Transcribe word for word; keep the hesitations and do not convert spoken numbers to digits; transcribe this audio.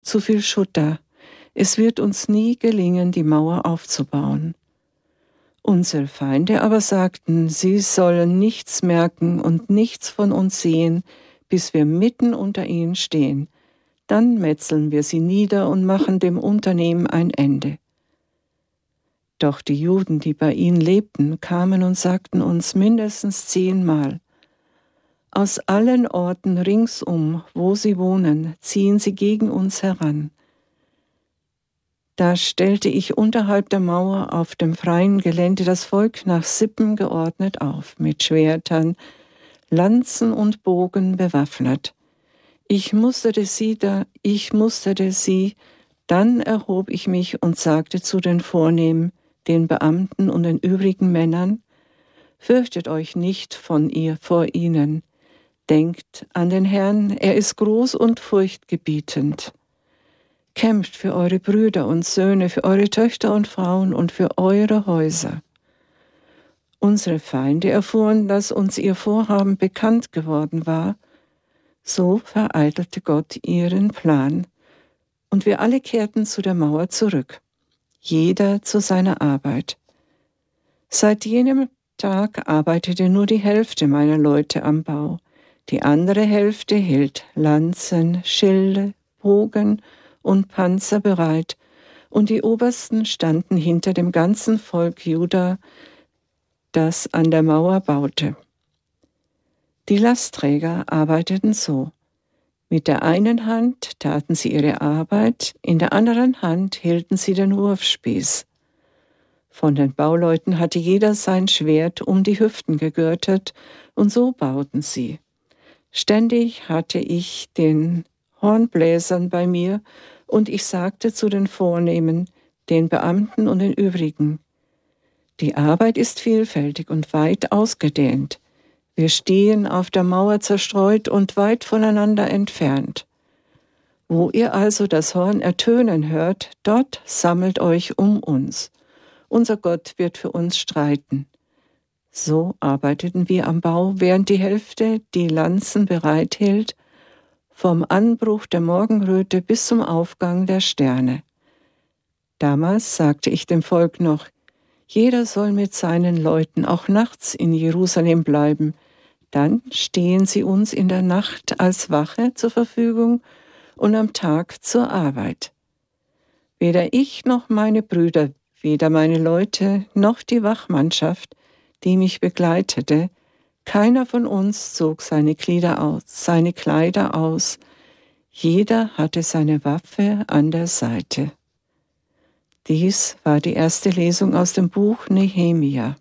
zu viel Schutt da. Es wird uns nie gelingen, die Mauer aufzubauen. Unsere Feinde aber sagten, sie sollen nichts merken und nichts von uns sehen, bis wir mitten unter ihnen stehen. Dann metzeln wir sie nieder und machen dem Unternehmen ein Ende. Doch die Juden, die bei ihnen lebten, kamen und sagten uns mindestens zehnmal: Aus allen Orten ringsum, wo sie wohnen, ziehen sie gegen uns heran. Da stellte ich unterhalb der Mauer auf dem freien Gelände das Volk nach Sippen geordnet auf, mit Schwertern, Lanzen und Bogen bewaffnet. Ich musterte sie, da, ich musterte sie, dann erhob ich mich und sagte zu den Vornehmen, den Beamten und den übrigen Männern: Fürchtet euch nicht von ihr vor ihnen. Denkt an den Herrn, er ist groß und furchtgebietend. Kämpft für eure Brüder und Söhne, für eure Töchter und Frauen und für eure Häuser. Unsere Feinde erfuhren, dass uns ihr Vorhaben bekannt geworden war. So vereitelte Gott ihren Plan, und wir alle kehrten zu der Mauer zurück, jeder zu seiner Arbeit. Seit jenem Tag arbeitete nur die Hälfte meiner Leute am Bau. Die andere Hälfte hielt Lanzen, Schilde, Bogen und Panzer bereit, und die Obersten standen hinter dem ganzen Volk Juda, das an der Mauer baute. Die Lastträger arbeiteten so: Mit der einen Hand taten sie ihre Arbeit, in der anderen Hand hielten sie den Wurfspieß. Von den Bauleuten hatte jeder sein Schwert um die Hüften gegürtet, und so bauten sie. Ständig hatte ich den Hornbläsern bei mir, und ich sagte zu den Vornehmen, den Beamten und den übrigen: Die Arbeit ist vielfältig und weit ausgedehnt. Wir stehen auf der Mauer zerstreut und weit voneinander entfernt. Wo ihr also das Horn ertönen hört, dort sammelt euch um uns. Unser Gott wird für uns streiten. So arbeiteten wir am Bau, während die Hälfte die Lanzen bereithielt, vom Anbruch der Morgenröte bis zum Aufgang der Sterne. Damals sagte ich dem Volk noch: Jeder soll mit seinen Leuten auch nachts in Jerusalem bleiben. Dann stehen sie uns in der Nacht als Wache zur Verfügung und am Tag zur Arbeit. Weder ich noch meine Brüder, weder meine Leute noch die Wachmannschaft, die mich begleitete, keiner von uns zog seine Kleider aus, seine Kleider aus. Jeder hatte seine Waffe an der Seite. Dies war die erste Lesung aus dem Buch Nehemia.